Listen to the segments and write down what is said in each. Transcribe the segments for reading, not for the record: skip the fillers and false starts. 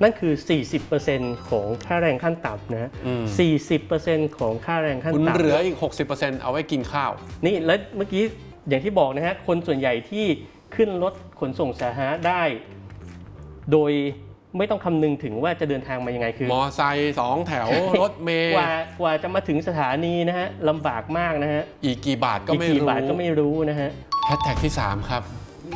นั่นคือ 40% ของค่าแรงขั้นต่ำนะ 40% ของค่าแรงขั้นต่ำคุณเหลืออีก 60% เอาไว้กินข้าวนี่แล้วเมื่อกี้อย่างที่บอกนะฮะคนส่วนใหญ่ที่ขึ้นรถขนส่งสาธารณะได้โดยไม่ต้องคำนึงถึงว่าจะเดินทางมายังไงคือมอไซค์2 แถว รถเมล์กว่าจะมาถึงสถานีนะฮะลำบากมากนะฮะอีกกี่บาทก็ไม่รู้นะฮะแฮชแท็กที่ 3 ครับ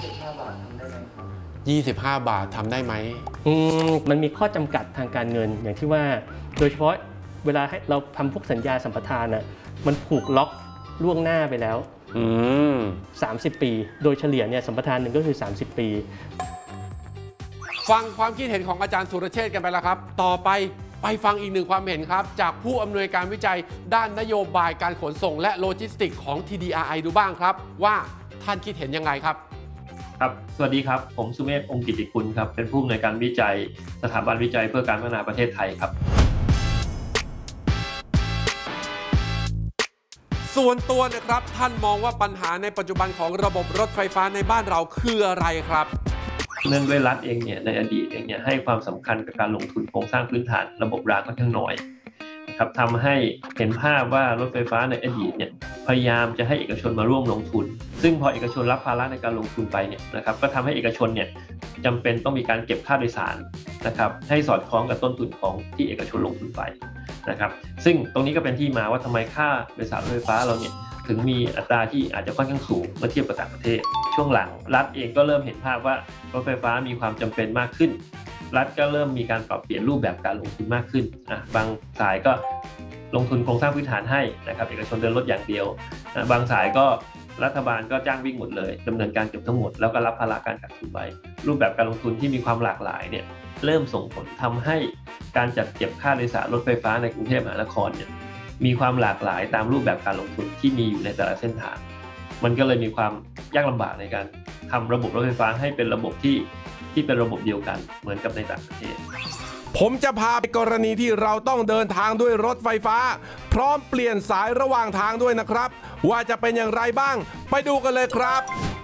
25 บาททำได้ไหมมันมีข้อจำกัดทางการเงินอย่างที่ว่าโดยเฉพาะเวลาให้เราทำพวกสัญญาสัมปทานน่ะมันผูกล็อกล่วงหน้าไปแล้ว30 ปีโดยเฉลี่ยเนี่ยสัมปทานหนึ่งก็คือ30 ปีฟังความคิดเห็นของอาจารย์สุรเชษฐ์กันไปแล้วครับต่อไปฟังอีกหนึ่งความเห็นครับจากผู้อำนวยการวิจัยด้านนโยบายการขนส่งและโลจิสติกของ TDRI ดูบ้างครับว่าท่านคิดเห็นยังไงครับครับสวัสดีครับผมสุเมธ องค์กิติคุณครับเป็นผู้อำนวยการวิจัยสถาบันวิจัยเพื่อการพัฒนาประเทศไทยครับส่วนตัวนะครับท่านมองว่าปัญหาในปัจจุบันของระบบรถไฟฟ้าในบ้านเราคืออะไรครับเนื่องด้วยรัฐเองเนี่ยในอดีตเองเนี่ยให้ความสำคัญกับการลงทุนโครงสร้างพื้นฐานระบบรางค่อนข้างน้อยครับทำให้เห็นภาพว่ารถไฟฟ้าในอดีตเนี่ยพยายามจะให้เอกชนมาร่วมลงทุนซึ่งพอเอกชนรับภาระในการลงทุนไปเนี่ยนะครับก็ทำให้เอกชนเนี่ยจำเป็นต้องมีการเก็บค่าโดยสารนะครับให้สอดคล้องกับต้นทุนของที่เอกชนลงทุนไปนะครับซึ่งตรงนี้ก็เป็นที่มาว่าทำไมค่าโดยสารรถไฟฟ้าเราเนี่ยถึงมีอัตราที่อาจจะค่อนข้างสูงเมื่อเทียบกับต่างประเทศช่วงหลังรัฐเองก็เริ่มเห็นภาพว่ารถไฟฟ้ามีความจำเป็นมากขึ้นรัฐก็เริ่มมีการปรับเปลี่ยนรูปแบบการลงทุนมากขึ้นบางสายก็ลงทุนโครงสร้างพื้นฐานให้นะครับเอกชนเดินรถอย่างเดียวบางสายก็รัฐบาลก็จ้างวิ่งหมดเลยดำเนินการเก็บทั้งหมดแล้วก็รับภาระการขาดทุนไปรูปแบบการลงทุนที่มีความหลากหลายเนี่ยเริ่มส่งผลทำให้การจัดเก็บค่าโดยสารรถไฟฟ้าในกรุงเทพมหานครเนี่ยมีความหลากหลายตามรูปแบบการลงทุนที่มีอยู่ในแต่ละเส้นทางมันก็เลยมีความยากลำบากในการทำระบบรถไฟฟ้าให้เป็นระบบที่เป็นระบบเดียวกันเหมือนกับในต่างประเทศผมจะพาไปกรณีที่เราต้องเดินทางด้วยรถไฟฟ้าพร้อมเปลี่ยนสายระหว่างทางด้วยนะครับว่าจะเป็นอย่างไรบ้างไปดูกันเลยครับ